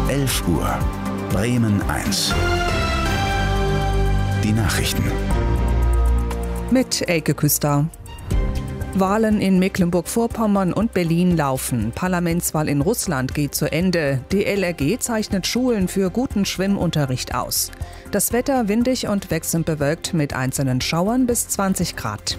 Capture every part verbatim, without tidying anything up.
elf Uhr. Bremen eins. Die Nachrichten. Mit Elke Küster. Wahlen in Mecklenburg-Vorpommern und Berlin laufen. Parlamentswahl in Russland geht zu Ende. D L R G zeichnet Schulen für guten Schwimmunterricht aus. Das Wetter windig und wechselnd bewölkt mit einzelnen Schauern bis zwanzig Grad.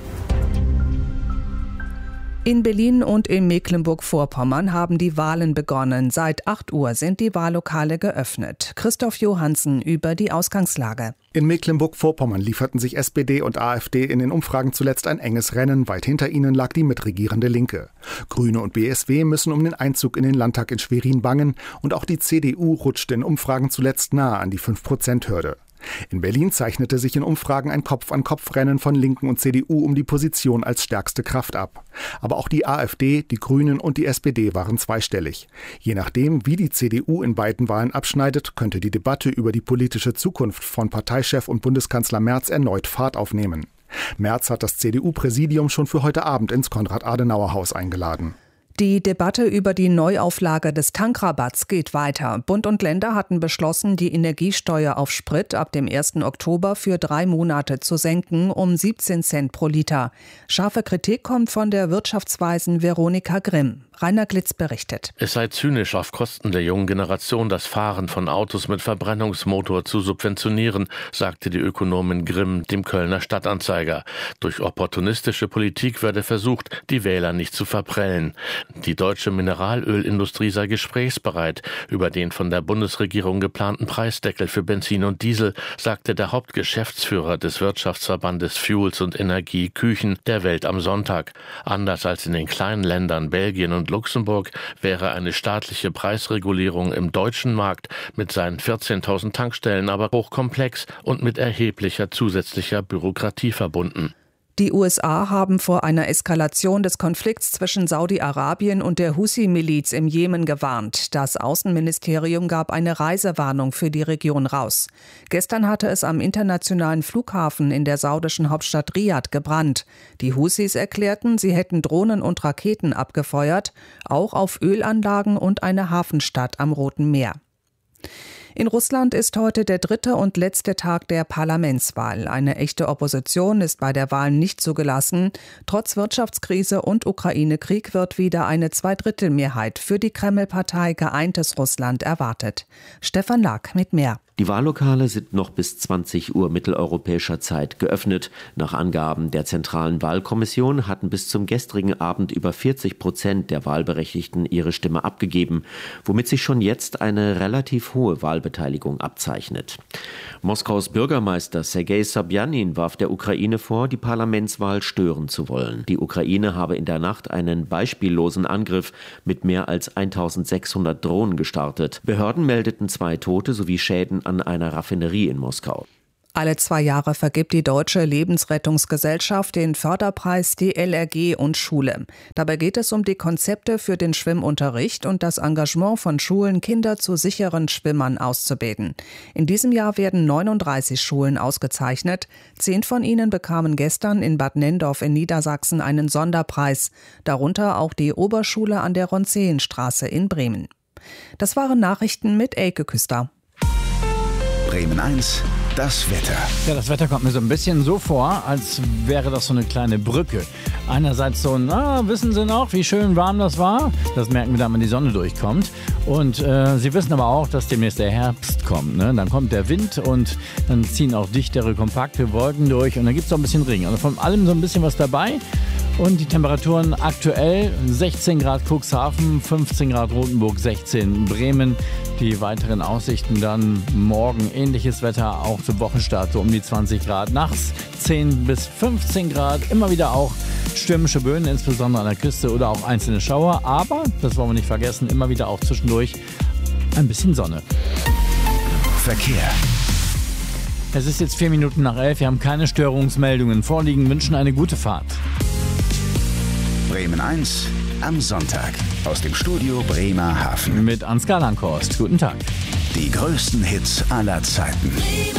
In Berlin und in Mecklenburg-Vorpommern haben die Wahlen begonnen. Seit acht Uhr sind die Wahllokale geöffnet. Christoph Johansen über die Ausgangslage. In Mecklenburg-Vorpommern lieferten sich S P D und AfD in den Umfragen zuletzt ein enges Rennen. Weit hinter ihnen lag die mitregierende Linke. Grüne und B S W müssen um den Einzug in den Landtag in Schwerin bangen. Und auch die C D U rutschte in Umfragen zuletzt nahe an die fünf Prozent Hürde. In Berlin zeichnete sich in Umfragen ein Kopf-an-Kopf-Rennen von Linken und C D U um die Position als stärkste Kraft ab. Aber auch die AfD, die Grünen und die S P D waren zweistellig. Je nachdem, wie die C D U in beiden Wahlen abschneidet, könnte die Debatte über die politische Zukunft von Parteichef und Bundeskanzler Merz erneut Fahrt aufnehmen. Merz hat das C D U-Präsidium schon für heute Abend ins Konrad-Adenauer-Haus eingeladen. Die Debatte über die Neuauflage des Tankrabatts geht weiter. Bund und Länder hatten beschlossen, die Energiesteuer auf Sprit ab dem ersten Oktober für drei Monate zu senken um siebzehn Cent pro Liter. Scharfe Kritik kommt von der Wirtschaftsweisen Veronika Grimm. Rainer Glitz berichtet. Es sei zynisch, auf Kosten der jungen Generation das Fahren von Autos mit Verbrennungsmotor zu subventionieren, sagte die Ökonomin Grimm dem Kölner Stadtanzeiger. Durch opportunistische Politik werde versucht, die Wähler nicht zu verprellen. Die deutsche Mineralölindustrie sei gesprächsbereit. Über den von der Bundesregierung geplanten Preisdeckel für Benzin und Diesel sagte der Hauptgeschäftsführer des Wirtschaftsverbandes Fuels und Energie Küchen der Welt am Sonntag. Anders als in den kleinen Ländern Belgien und Luxemburg wäre eine staatliche Preisregulierung im deutschen Markt mit seinen vierzehntausend Tankstellen aber hochkomplex und mit erheblicher zusätzlicher Bürokratie verbunden. Die U S A haben vor einer Eskalation des Konflikts zwischen Saudi-Arabien und der Husi-Miliz im Jemen gewarnt. Das Außenministerium gab eine Reisewarnung für die Region raus. Gestern hatte es am internationalen Flughafen in der saudischen Hauptstadt Riad gebrannt. Die Husis erklärten, sie hätten Drohnen und Raketen abgefeuert, auch auf Ölanlagen und eine Hafenstadt am Roten Meer. In Russland ist heute der dritte und letzte Tag der Parlamentswahl. Eine echte Opposition ist bei der Wahl nicht zugelassen. Trotz Wirtschaftskrise und Ukraine-Krieg wird wieder eine Zweidrittelmehrheit für die Kreml-Partei Geeintes Russland erwartet. Stefan Lack mit mehr. Die Wahllokale sind noch bis zwanzig Uhr mitteleuropäischer Zeit geöffnet. Nach Angaben der Zentralen Wahlkommission hatten bis zum gestrigen Abend über vierzig Prozent der Wahlberechtigten ihre Stimme abgegeben, womit sich schon jetzt eine relativ hohe Wahlbeteiligung abzeichnet. Moskaus Bürgermeister Sergei Sobjanin warf der Ukraine vor, die Parlamentswahl stören zu wollen. Die Ukraine habe in der Nacht einen beispiellosen Angriff mit mehr als eintausendsechshundert Drohnen gestartet. Behörden meldeten zwei Tote sowie Schäden an einer Raffinerie in Moskau. Alle zwei Jahre vergibt die Deutsche Lebensrettungsgesellschaft den Förderpreis D L R G und Schule. Dabei geht es um die Konzepte für den Schwimmunterricht und das Engagement von Schulen, Kinder zu sicheren Schwimmern auszubilden. In diesem Jahr werden neununddreißig Schulen ausgezeichnet. Zehn von ihnen bekamen gestern in Bad Nenndorf in Niedersachsen einen Sonderpreis, darunter auch die Oberschule an der Ronzeenstraße in Bremen. Das waren Nachrichten mit Elke Küster. Bremen eins, das Wetter. Ja, das Wetter kommt mir so ein bisschen so vor, als wäre das so eine kleine Brücke. Einerseits so, na, wissen Sie noch, wie schön warm das war? Das merken wir dann, wenn die Sonne durchkommt. Und äh, Sie wissen aber auch, dass demnächst der Herbst kommt. Ne? Dann kommt der Wind und dann ziehen auch dichtere, kompakte Wolken durch. Und dann gibt es auch ein bisschen Regen. Also von allem so ein bisschen was dabei. Und die Temperaturen aktuell sechzehn Grad Cuxhaven, fünfzehn Grad Rothenburg, sechzehn Bremen. Die weiteren Aussichten dann morgen ähnliches Wetter, auch zum Wochenstart so um die zwanzig Grad. Nachts zehn bis fünfzehn Grad, immer wieder auch stürmische Böen, insbesondere an der Küste oder auch einzelne Schauer. Aber, das wollen wir nicht vergessen, immer wieder auch zwischendurch ein bisschen Sonne. Verkehr. Es ist jetzt vier Minuten nach elf, wir haben keine Störungsmeldungen vorliegen, wünschen eine gute Fahrt. Bremen eins am Sonntag aus dem Studio Bremerhaven. Mit Ansgar Langhorst. Guten Tag. Die größten Hits aller Zeiten.